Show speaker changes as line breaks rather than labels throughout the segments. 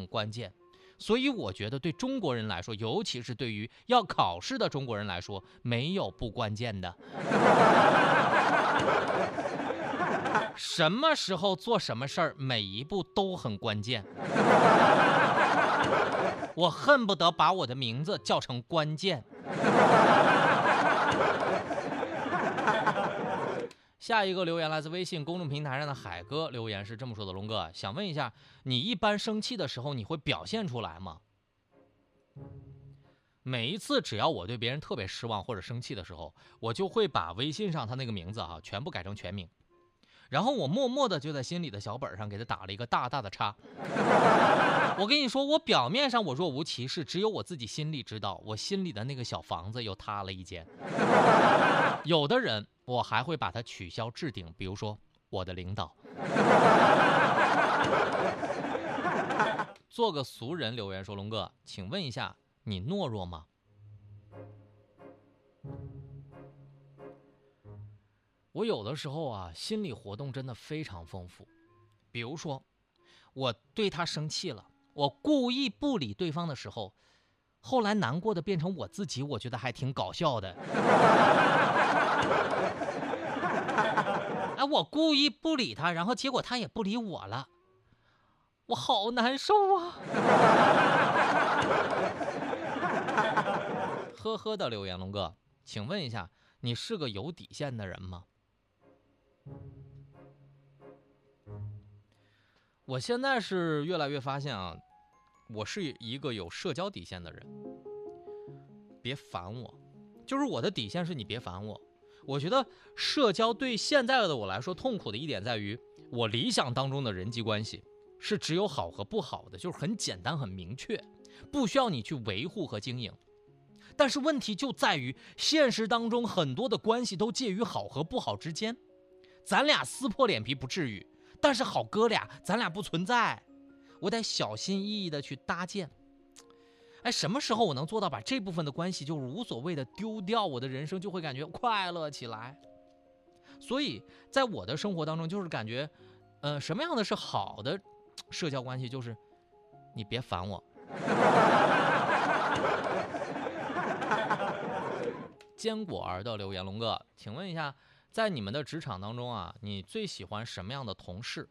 关键。所以我觉得对中国人来说，尤其是对于要考试的中国人来说，没有不关键的。什么时候做什么事儿，每一步都很关键。我恨不得把我的名字叫成关键。下一个留言来自微信公众平台上的海哥，留言是这么说的：龙哥，想问一下，你一般生气的时候，你会表现出来吗？每一次只要我对别人特别失望或者生气的时候，我就会把微信上他那个名字全部改成全名，然后我默默的就在心里的小本上给他打了一个大大的叉。我跟你说，我表面上我若无其事，只有我自己心里知道，我心里的那个小房子又塌了一间。有的人我还会把他取消置顶，比如说我的领导。做个俗人留言说，龙哥，请问一下，你懦弱吗？我有的时候心理活动真的非常丰富。比如说，我对他生气了，我故意不理对方的时候，后来难过的变成我自己，我觉得还挺搞笑的。我故意不理他，然后结果他也不理我了，我好难受啊。呵呵的留言，龙哥，请问一下，你是个有底线的人吗？我现在是越来越发现我是一个有社交底线的人。别烦我，就是我的底线是你别烦我。我觉得社交对现在的我来说痛苦的一点在于，我理想当中的人际关系是只有好和不好的，就是很简单很明确，不需要你去维护和经营。但是问题就在于现实当中很多的关系都介于好和不好之间。咱俩撕破脸皮不至于，但是好哥俩咱俩不存在，我得小心翼翼的去搭建。什么时候我能做到把这部分的关系就无所谓的丢掉，我的人生就会感觉快乐起来。所以在我的生活当中就是感觉什么样的是好的社交关系，就是你别烦我。坚果儿的留言，龙哥，请问一下，在你们的职场当中你最喜欢什么样的同事？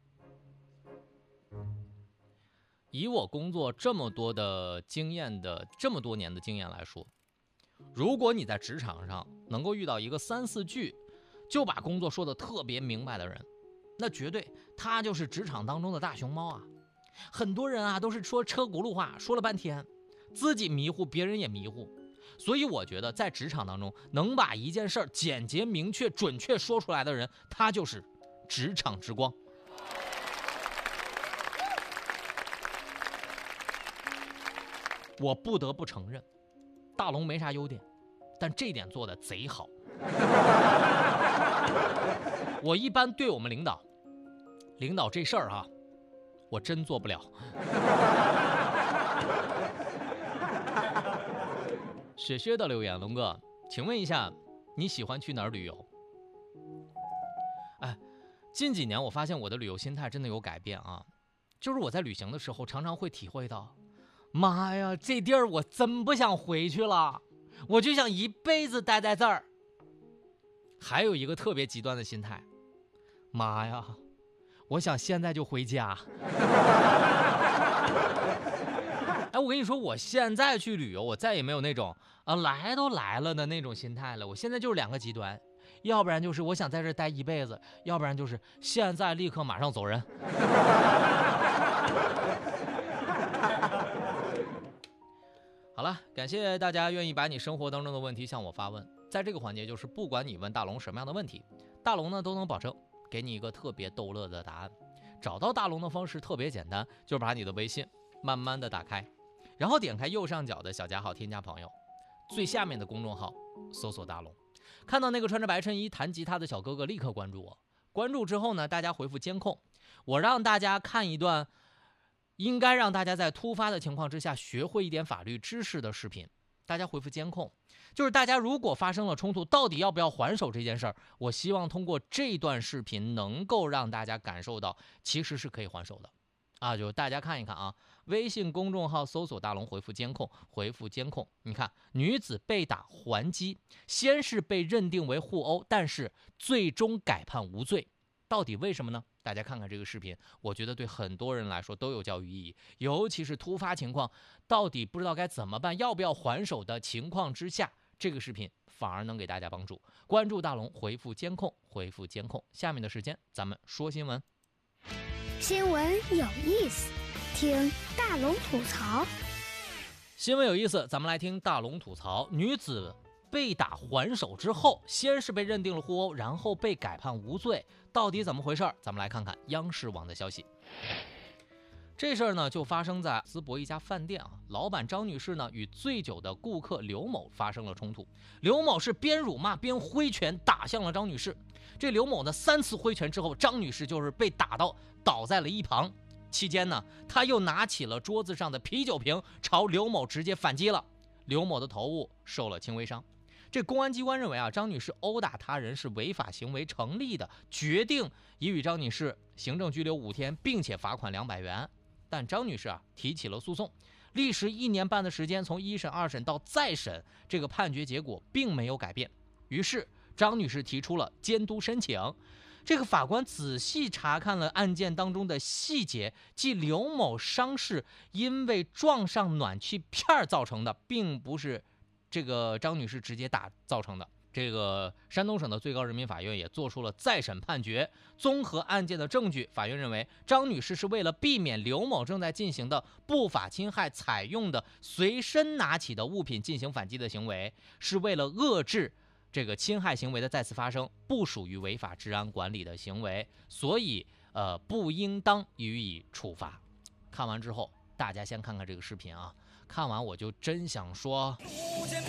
以我工作这么多年的经验来说，如果你在职场上能够遇到一个3、4句就把工作说得特别明白的人，那绝对他就是职场当中的大熊猫。很多人都是说车轱辘话，说了半天自己迷糊，别人也迷糊。所以我觉得在职场当中能把一件事简洁明确准确说出来的人，他就是职场之光。我不得不承认，大龙没啥优点，但这点做的贼好。我一般对我们领导这事儿我真做不了。雪雪的留言，龙哥，请问一下，你喜欢去哪儿旅游？近几年我发现我的旅游心态真的有改变就是我在旅行的时候常常会体会到，妈呀，这地儿我真不想回去了，我就想一辈子待在这儿。还有一个特别极端的心态，妈呀，我想现在就回家。我跟你说，我现在去旅游，我再也没有那种来都来了的那种心态了。我现在就是2个极端，要不然就是我想在这待一辈子，要不然就是现在立刻马上走人。好了，感谢大家愿意把你生活当中的问题向我发问。在这个环节，就是不管你问大龙什么样的问题，大龙呢都能保证给你一个特别逗乐的答案。找到大龙的方式特别简单，就是把你的微信慢慢的打开，然后点开右上角的小加号添加朋友，最下面的公众号搜索大龙，看到那个穿着白衬衣弹吉他的小哥哥，立刻关注我。关注之后呢，大家回复监控，我让大家看一段应该让大家在突发的情况之下学会一点法律知识的视频。大家回复监控，就是大家如果发生了冲突，到底要不要还手这件事儿，我希望通过这段视频能够让大家感受到其实是可以还手的就大家看一看微信公众号搜索大龙，回复监控，回复监控。你看，女子被打还击，先是被认定为互殴，但是最终改判无罪。到底为什么呢？大家看看这个视频，我觉得对很多人来说都有教育意义，尤其是突发情况，到底不知道该怎么办，要不要还手的情况之下，这个视频反而能给大家帮助。关注大龙，回复监控，回复监控。下面的时间咱们说新闻。
新闻有意思，听大龙吐槽。
新闻有意思，咱们来听大龙吐槽。女子被打还手之后，先是被认定了互殴，然后被改判无罪，到底怎么回事？咱们来看看央视网的消息。这事儿呢，就发生在淄博一家饭店啊。老板张女士呢，与醉酒的顾客刘某发生了冲突。刘某是边辱骂边挥拳打向了张女士。这刘某呢，3次挥拳之后，张女士就是被打到倒在了一旁。期间呢，她又拿起了桌子上的啤酒瓶，朝刘某直接反击了。刘某的头部受了轻微伤。这公安机关认为啊，张女士殴打他人是违法行为成立的，决定已与张女士行政拘留5天，并且罚款200元。但张女士啊提起了诉讼，历时1年半的时间，从1审、2审到再审，这个判决结果并没有改变。于是张女士提出了监督申请。这个法官仔细查看了案件当中的细节，即刘某伤势因为撞上暖气片造成的，并不是这个张女士直接打造成的。这个山东省的最高人民法院也做出了再审判决，综合案件的证据，法院认为张女士是为了避免刘某正在进行的不法侵害采用的随身拿起的物品进行反击的行为，是为了遏制这个侵害行为的再次发生，不属于违法治安管理的行为，所以不应当予以处罚。看完之后，大家先看看这个视频啊，看完我就真想说。